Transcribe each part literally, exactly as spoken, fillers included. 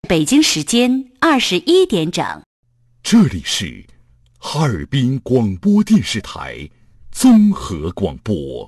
北京时间二十一点整。 这里是哈尔滨广播电视台综合广播。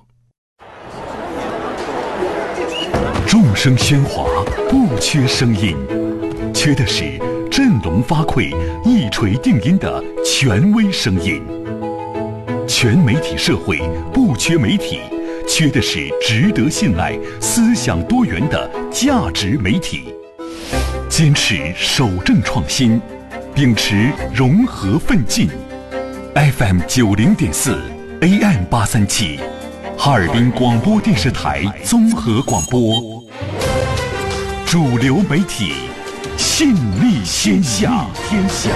众声喧哗，不缺声音，缺的是振聋发聩、一锤定音的权威声音。全媒体社会不缺媒体，缺的是值得信赖、思想多元的价值媒体。坚持守正创新，秉持融合奋进。F M 九零点四 A M 八三七，哈尔滨广播电视台综合广播，主流媒体，信力天下。天下。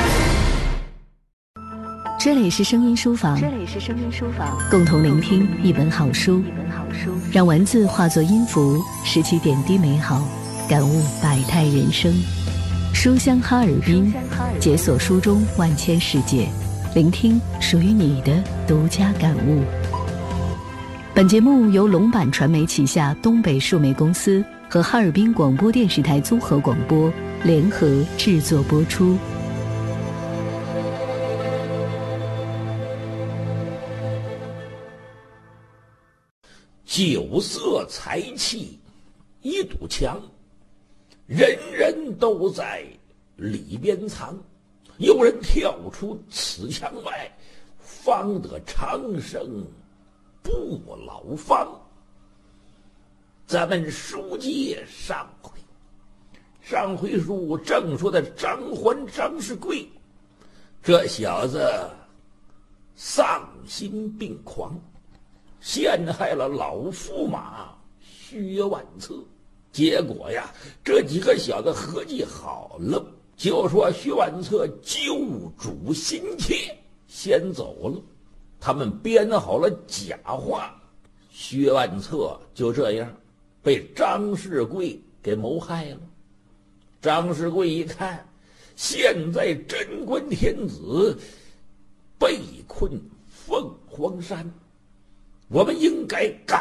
这里是声音书房， 这里是声音书房， 共同聆听一本好书， 一本好书， 让文字化作音符，拾起点滴美好，感悟百态人生。书香哈尔滨，解锁书中万千世界，聆听属于你的独家感悟。本节目由龙板传媒旗下东北数媒公司和哈尔滨广播电视台综合广播联合制作播出。 酒色财气一堵墙，人人都在里边藏，有人跳出此墙外，方得长生不老方。咱们书接上回，上回书正说的张环张世贵，这小子丧心病狂，陷害了老驸马薛万策。结果呀，这几个小子合计好了，就说薛万策救主心切，先走了。他们编好了假话，薛万策就这样被张世贵给谋害了。张世贵一看，现在贞观天子被困凤凰山，我们应该赶